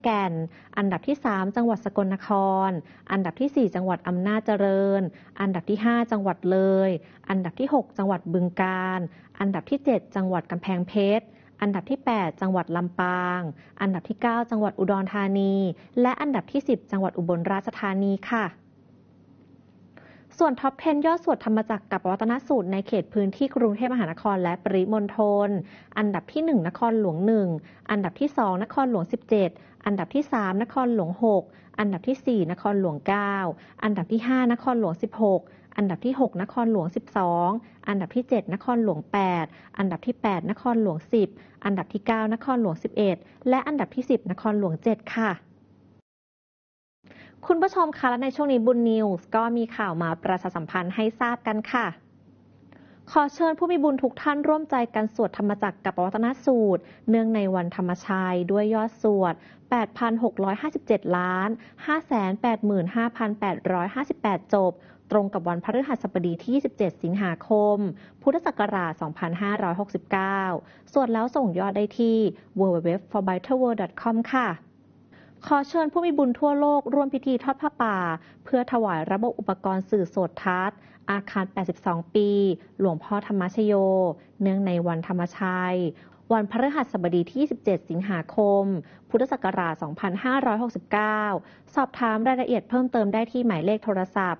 แก่นอันดับที่3จังหวัดสกลนครอันดับที่4จังหวัดอำนาจเจริญอันดับที่5จังหวัดเลยอันดับที่6จังหวัดบึงกาฬอันดับที่7จังหวัดกำแพงเพชรอันดับที่8จังหวัดลำปางอันดับที่9จังหวัดอุดรธานีและอันดับที่10จังหวัดอุบลราชธานีค่ะส่วนท็อป 10 ยอดสวดธรรมจักรกับปวัตนสูตรในเขตพื้นที่กรุงเทพมหานครและปริมณฑลอันดับที่1นครหลวง1อันดับที่2นครหลวง17อันดับที่3นครหลวง6อันดับที่4นครหลวง9อันดับที่5นครหลวง16อันดับที่6นครหลวง12อันดับที่7นครหลวง8อันดับที่8นครหลวง10อันดับที่9นครหลวง11และอันดับที่10นครหลวง7ค่ะคุณผู้ชมคะและในช่วงนี้บุญนิวส์ก็มีข่าวมาประชาสัมพันธ์ให้ทราบกันค่ะขอเชิญผู้มีบุญทุกท่านร่วมใจกันสวดธรรมจักรกับปวัตนสูตรเนื่องในวันธรรมชัยด้วยยอดสวด 8,657 ล้าน 585,858 จบตรงกับวันพฤหัสบดีที่ 27 สิงหาคม พุทธศักราช 2569 สวดแล้วส่งยอดได้ที่ www.forbitterworld.com ค่ะขอเชิญผู้มีบุญทั่วโลกร่วมพิธีทอดผ้าป่าเพื่อถวายระบบอุปกรณ์สื่อโสตทัศน์อาคาร 82 ปี หลวงพ่อธรรมชโย เนื่องในวันธรรมชัย วันพฤหัสบดีที่ 27 สิงหาคม พุทธศักราช 2569 สอบถามรายละเอียดเพิ่มเติมได้ที่หมายเลขโทรศัพท์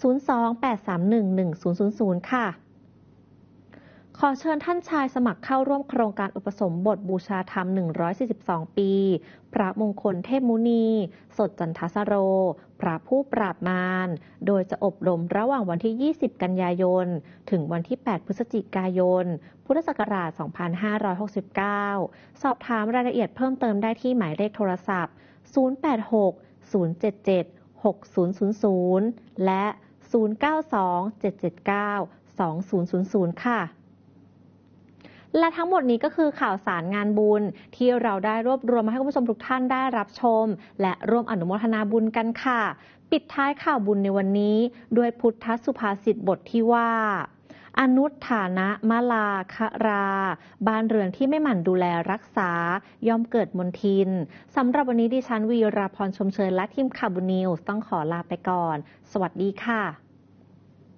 02-831-1000 ค่ะขอเชิญท่านชายสมัครเข้าร่วมโครงการอุปสมบทบูชาธรรม 142 ปี พระมงคลเทพมุนี สดจันทสโร พระผู้ปราบมารโดยจะอบรมระหว่างวันที่ 20 กันยายน ถึงวันที่ 8 พฤศจิกายน พุทธศักราช 2569 สอบถามรายละเอียดเพิ่มเติมได้ที่หมายเลขโทรศัพท์ 086-077-6000 และ 092-779-2000 ค่ะและทั้งหมดนี้ก็คือข่าวสารงานบุญที่เราได้รวบรวมมาให้คุณผู้ชมทุกท่านได้รับชมและร่วมอนุโมทนาบุญกันค่ะปิดท้ายข่าวบุญในวันนี้ด้วยพุทธสุภาษิตบทที่ว่าอนุฏฐานะมะลาคะราบ้านเรือนที่ไม่หมั่นดูแลรักษาย่อมเกิดมลทินสำหรับวันนี้ดิฉันวีราพรชมเชยและทีมข่าวบุญนิวส์ต้องขอลาไปก่อนสวัสดีค่ะ